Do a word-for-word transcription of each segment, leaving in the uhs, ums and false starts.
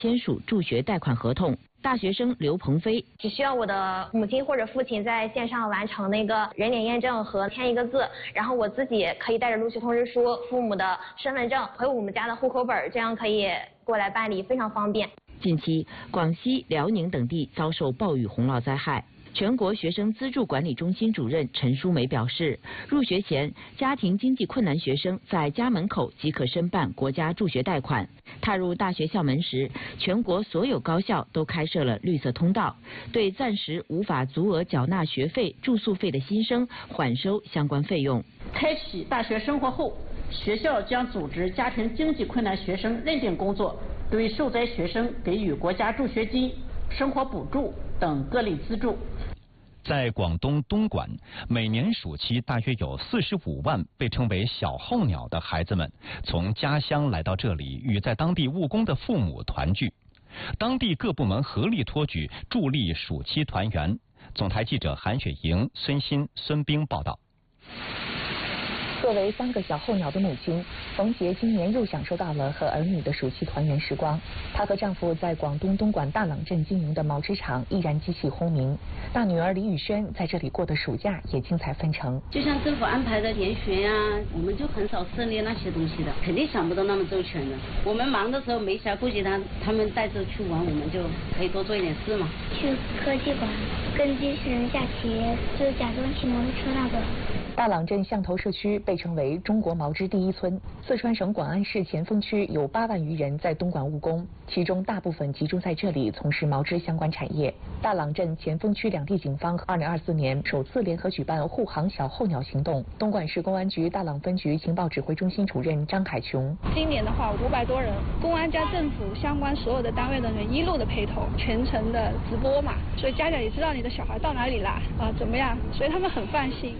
签署助学贷款合同。大学生刘鹏飞只需要我的母亲或者父亲在线上完成那个人脸验证和填一个字，然后我自己可以带着录取通知书、父母的身份证和我们家的户口本，这样可以过来办理，非常方便。 近期，广西、辽宁等地遭受暴雨洪涝灾害。全国学生资助管理中心主任陈淑梅表示，入学前，家庭经济困难学生在家门口即可申办国家助学贷款。踏入大学校门时，全国所有高校都开设了绿色通道，对暂时无法足额缴纳学费、住宿费的新生缓收相关费用。 开启大学生活后，学校将组织家庭经济困难学生认定工作，对受灾学生给予国家助学金、生活补助等各类资助。 在广东东莞，每年暑期大约有四十五万被称为小候鸟的孩子们从家乡来到这里，与在当地务工的父母团聚。当地各部门合力托举，助力暑期团圆。总台记者韩雪莹、孙鑫、孙冰报道。 作为三个小候鸟的母亲，冯杰今年又享受到了和儿女的暑期团圆时光。她和丈夫在广东东莞大朗镇经营的毛织厂依然机器轰鸣，大女儿李宇轩在这里过的暑假也精彩纷呈。 就像政府安排的研学呀、啊，我们就很少涉猎那些东西的，肯定想不到那么周全的。我们忙的时候没暇顾及他，他们带着去玩，我们就可以多做一点事嘛。 去科技馆跟机器人下棋，就假装骑摩托车那个。 大朗镇象头社区被称为中国毛织第一村。四川省广安市前锋区有八万余人在东莞务工，其中大部分集中在这里从事毛织相关产业。大朗镇前锋区两地警方二零二四年首次联合举办护航小候鸟行动。东莞市公安局大朗分局情报指挥中心主任张海琼： 今年的话，五百多人，公安加政府相关所有的单位的人一路的陪同，全程的直播嘛，所以家长也知道你的小孩到哪里啦，啊怎么样，所以他们很放心。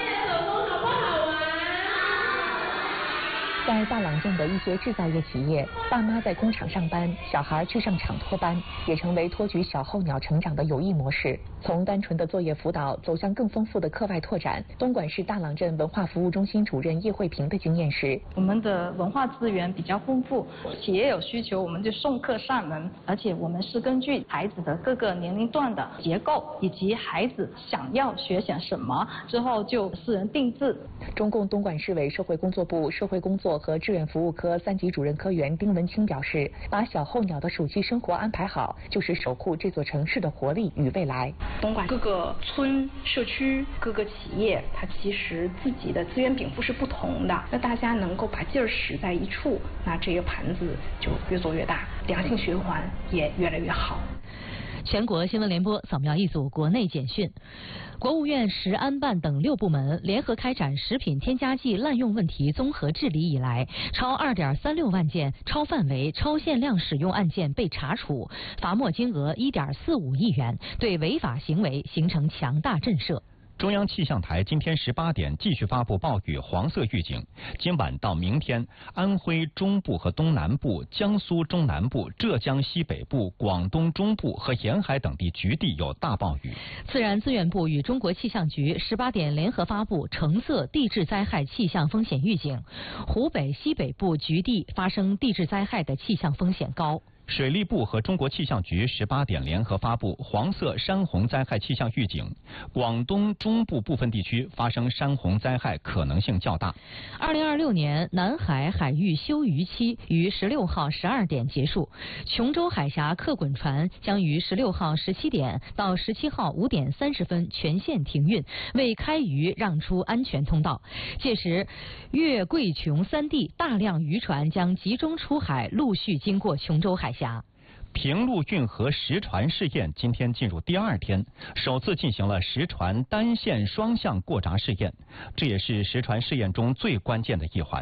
在大朗镇的一些制造业企业，爸妈在工厂上班，小孩去上厂托班，也成为托举小候鸟成长的有益模式。从单纯的作业辅导走向更丰富的课外拓展，东莞市大朗镇文化服务中心主任叶慧萍的经验是： 我们的文化资源比较丰富，企业有需求我们就送客上门，而且我们是根据孩子的各个年龄段的结构以及孩子想要学些什么，之后就私人定制。 中共东莞市委社会工作部社会工作和志愿服务科三级主任科员丁文清表示，把小候鸟的暑期生活安排好，就是守护这座城市的活力与未来。 东莞各个村、社区、各个企业，它其实自己的资源禀赋是不同的，那大家能够把劲儿使在一处，那这个盘子就越做越大，良性循环也越来越好。 全国新闻联播扫描一组国内简讯。国务院食安办等六部门联合开展食品添加剂滥用问题综合治理以来，超二点三六万件超范围、超限量使用案件被查处，罚没金额一点四五亿元，对违法行为形成强大震慑。 中央气象台今天十八点继续发布暴雨黄色预警，今晚到明天，安徽中部和东南部、江苏中南部、浙江西北部、广东中部和沿海等地局地有大暴雨。 自然资源部与中国气象局十八点联合发布橙色地质灾害气象风险预警，湖北西北部局地发生地质灾害的气象风险高。 水利部和中国气象局十八点联合发布黄色山洪灾害气象预警，广东中部部分地区发生山洪灾害可能性较大。 二零二六年南海海域休渔期于十六号十二点结束，琼州海峡客滚船将于十六号十七点到十七号五点三十分全线停运，为开渔让出安全通道。届时，粤贵琼三地大量渔船将集中出海，陆续经过琼州海峡。 平陆运河实船试验今天进入第二天，首次进行了实船单线双向过闸试验，这也是实船试验中最关键的一环。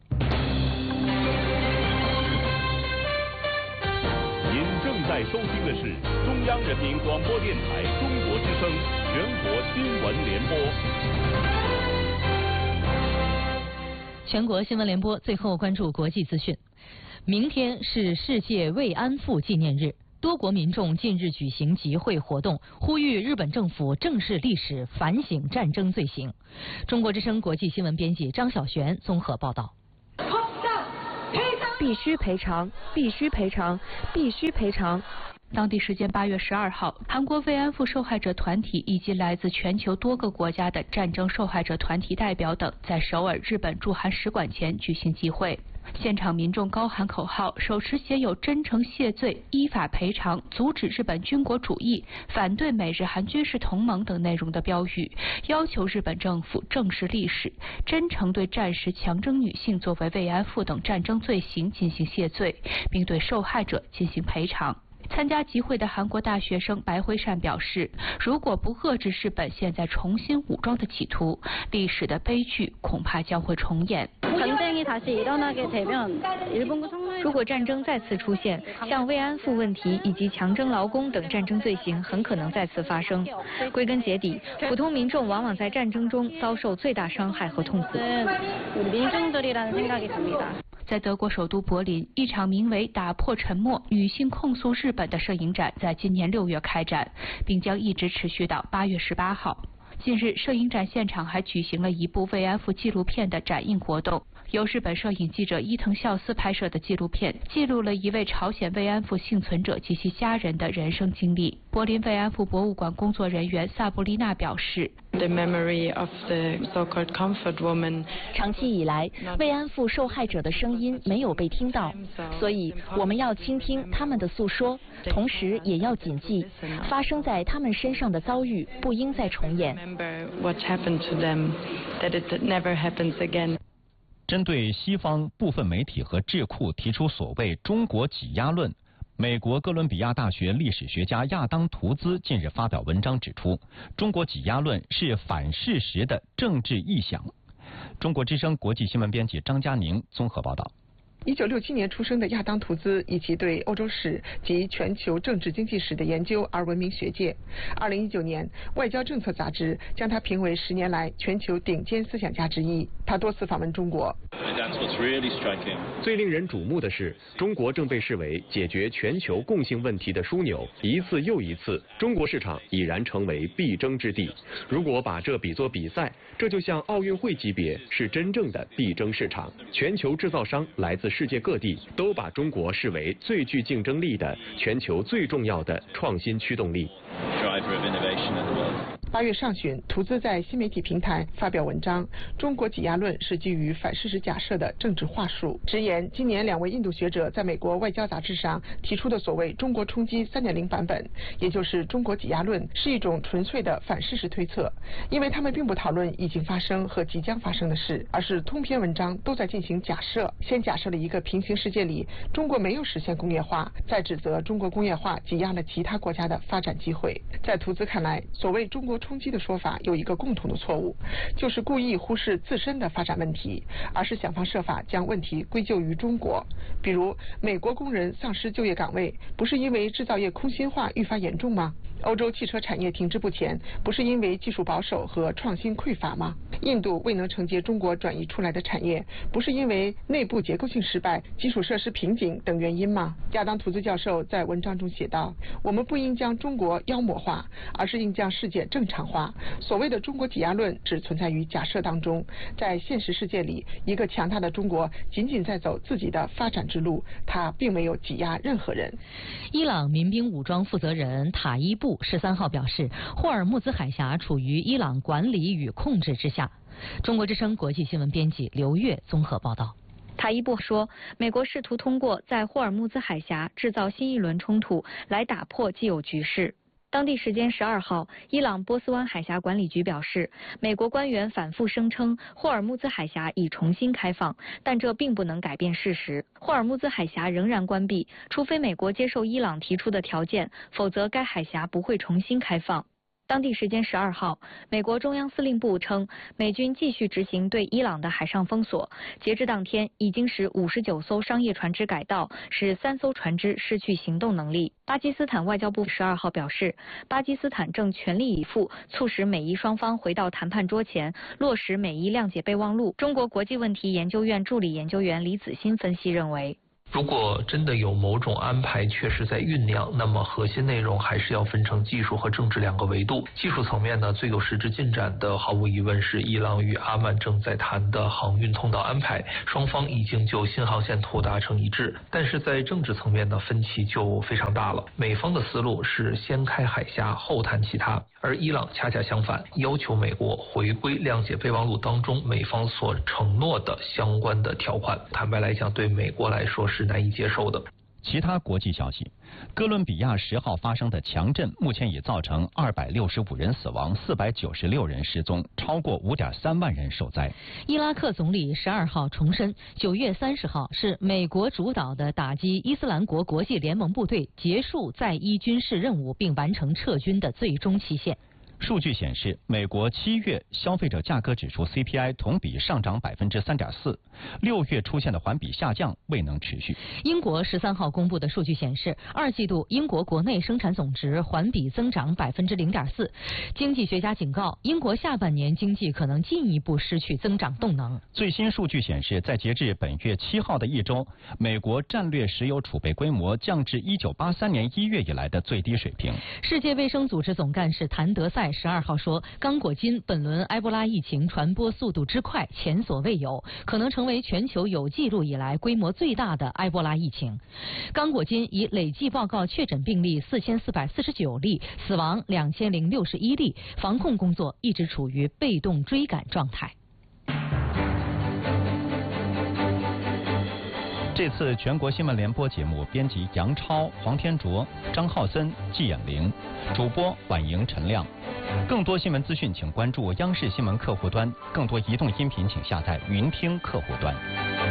您正在收听的是中央人民广播电台中国之声全国新闻联播。 全国新闻联播最后关注国际资讯。明天是世界慰安妇纪念日，多国民众近日举行集会活动，呼吁日本政府正视历史，反省战争罪行。中国之声国际新闻编辑张晓璇综合报道。 必须赔偿，必须赔偿，必须赔偿。 当地时间八月十二号，韩国慰安妇受害者团体以及来自全球多个国家的战争受害者团体代表等，在首尔日本驻韩使馆前举行集会。现场民众高喊口号，手持写有真诚谢罪、依法赔偿、阻止日本军国主义、反对美日韩军事同盟等内容的标语，要求日本政府正视历史，真诚对战时强征女性作为慰安妇等战争罪行进行谢罪，并对受害者进行赔偿。参加集会的韩国大学生白辉善表示，如果不遏制日本现在重新武装的企图，历史的悲剧恐怕将会重演。 如果战争再次出现，像慰安妇问题以及强征劳工等战争罪行很可能再次发生。归根结底，普通民众往往在战争中遭受最大伤害和痛苦。 在德国首都柏林，一场名为“打破沉默，女性控诉日本”的摄影展在今年六月开展，并将一直持续到八月十八号。近日，摄影展现场还举行了一部慰安妇纪录片的展映活动。由日本摄影记者伊藤孝司拍摄的纪录片，记录了一位朝鲜慰安妇幸存者及其家人的人生经历。柏林慰安妇博物馆工作人员萨布丽娜表示， The memory of the so-called comfort woman. 长期以来，慰安妇受害者的声音没有被听到，所以我们要倾听他们的诉说，同时也要谨记，发生在他们身上的遭遇不应再重演。 What happened to them, that it never happens again. 针对西方部分媒体和智库提出所谓“中国挤压论”，美国哥伦比亚大学历史学家亚当·图兹近日发表文章指出，中国挤压论是反事实的政治臆想。中国之声国际新闻编辑张佳宁综合报道。 一九六七年出生的亚当·图兹以其对欧洲史及全球政治经济史的研究而闻名学界。二零一九年，《外交政策》杂志将他评为十年来全球顶尖思想家之一。他多次访问中国。 最令人瞩目的是，中国正被视为解决全球共性问题的枢纽。一次又一次，中国市场已然成为必争之地。如果把这比作比赛，这就像奥运会级别，是真正的必争市场。全球制造商来自世界各地，都把中国视为最具竞争力的全球最重要的创新驱动力。 八月上旬，图兹在新媒体平台发表文章，中国挤压论是基于反事实假设的政治话术，直言今年两位印度学者在美国外交杂志上提出的所谓中国冲击 三点零 版本，也就是中国挤压论，是一种纯粹的反事实推测，因为他们并不讨论已经发生和即将发生的事，而是通篇文章都在进行假设，先假设了一个平行世界里中国没有实现工业化，再指责中国工业化挤压了其他国家的发展机会。在图兹看来，所谓中国冲击的说法有一个共同的错误，就是故意忽视自身的发展问题，而是想方设法将问题归咎于中国。比如，美国工人丧失就业岗位，不是因为制造业空心化愈发严重吗？欧洲汽车产业停滞不前，不是因为技术保守和创新匮乏吗？印度未能承接中国转移出来的产业，不是因为内部结构性失败、基础设施瓶颈等原因吗？亚当·图兹教授在文章中写道：“我们不应将中国妖魔化，而是应将事件正常化。所谓的中国挤压论只存在于假设当中，在现实世界里，一个强大的中国仅仅在走自己的发展之路，它并没有挤压任何人。” 伊朗民兵武装负责人塔伊布十三号表示，霍尔木兹海峡处于伊朗管理与控制之下。中国之声国际新闻编辑刘月综合报道。 塔伊布说，美国试图通过在霍尔木兹海峡制造新一轮冲突来打破既有局势。当地时间十二号，伊朗波斯湾海峡管理局表示，美国官员反复声称霍尔木兹海峡已重新开放，但这并不能改变事实。霍尔木兹海峡仍然关闭，除非美国接受伊朗提出的条件，否则该海峡不会重新开放。当地时间十二号，美国中央司令部称，美军继续执行对伊朗的海上封锁。截至当天，已经使五十九艘商业船只改道，使三艘船只失去行动能力。巴基斯坦外交部十二号表示，巴基斯坦正全力以赴促使美伊双方回到谈判桌前，落实美伊谅解备忘录。中国国际问题研究院助理研究员李子欣分析认为， 如果真的有某种安排确实在酝酿，那么核心内容还是要分成技术和政治两个维度。技术层面呢，最有实质进展的毫无疑问是伊朗与阿曼正在谈的航运通道安排，双方已经就新航线图达成一致。但是在政治层面呢，分歧就非常大了。美方的思路是先开海峡后谈其他，而伊朗恰恰相反，要求美国回归谅解备忘录当中美方所承诺的相关的条款。坦白来讲，对美国来说是难以接受的。 其他国际消息，哥伦比亚十号发生的强震目前已造成二百六十五人死亡，四百九十六人失踪，超过五点三万人受灾。 伊拉克总理十二号重申，九月三十号是美国主导的打击伊斯兰国国际联盟部队结束在伊军事任务并完成撤军的最终期限。 数据显示，美国七月消费者价格指数 C P I 同比上涨百分之三点四，六月出现的环比下降未能持续。 英国十三号公布的数据显示，二季度英国国内生产总值环比增长百分之零点四。经济学家警告，英国下半年经济可能进一步失去增长动能。 最新数据显示，在截至本月七号的一周，美国战略石油储备规模降至一九八三年一月以来的最低水平。 世界卫生组织总干事谭德赛十二号说，刚果金本轮埃博拉疫情传播速度之快前所未有，可能成为全球有记录以来规模最大的埃博拉疫情。刚果金已累计报告确诊病例四千四百四十九例，死亡两千零六十一例，防控工作一直处于被动追赶状态。 这次全国新闻联播节目编辑杨超、黄天卓、张浩森、季衍玲，主播婉莹、陈亮。更多新闻资讯请关注央视新闻客户端，更多移动音频请下载云听客户端。